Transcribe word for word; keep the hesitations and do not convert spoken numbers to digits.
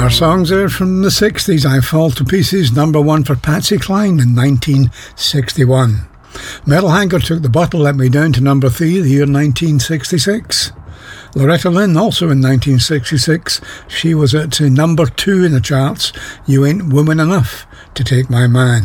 Our songs are from the sixties. I Fall to Pieces, number one for Patsy Cline in nineteen sixty-one. Metal Hanker took the bottle, let me down to number three, the year nineteen sixty-six. Loretta Lynn, also in nineteen sixty-six, she was at uh, number two in the charts, You Ain't Woman Enough to Take My Man.